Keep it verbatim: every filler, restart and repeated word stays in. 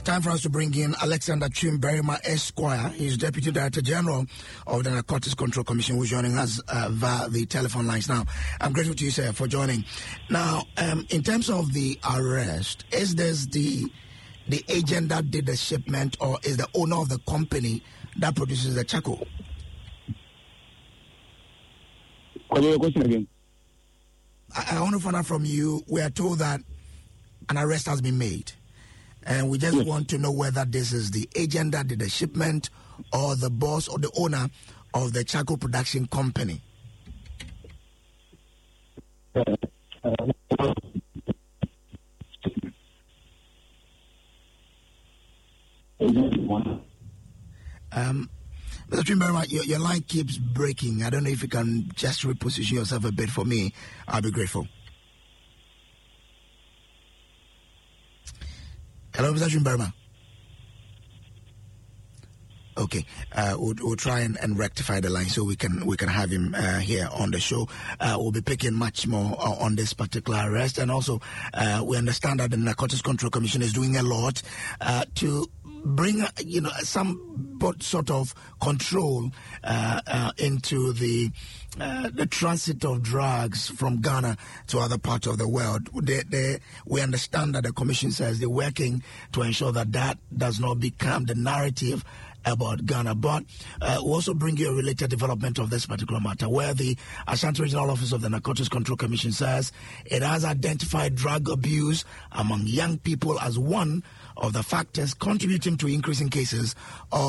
Time for us to bring in Alexander Chimberima Esquire. He's Deputy Director General of the Narcotics Control Commission, who's joining us uh, via the telephone lines now. I'm grateful to you, sir, for joining. Now, um, in terms of the arrest, is this the the agent that did the shipment, or is the owner of the company that produces the charcoal? Question again. I, I want to find out from you. We are told that an arrest has been made, and we just yes. want to know whether this is the agent that did the shipment or the boss or the owner of the charcoal production company. Uh, uh, um, Mister Chimberima, your, your line keeps breaking. I don't know if you can just reposition yourself a bit for me. I'll be grateful. Hello, Mister Chimberima. Okay, uh, we'll, we'll try and, and rectify the line so we can we can have him uh, here on the show. Uh, we'll be picking much more uh, on this particular arrest, and also uh, we understand that the Narcotics Control Commission is doing a lot uh, to bring you know some sort of control uh, uh, into the uh, the transit of drugs from Ghana to other parts of the world. They, they, we understand that the Commission says they're working to ensure that that does not become the narrative about Ghana. But uh, we'll also bring you a related development of this particular matter, where the Ashanti Regional Office of the Narcotics Control Commission says it has identified drug abuse among young people as one of the factors contributing to increasing cases of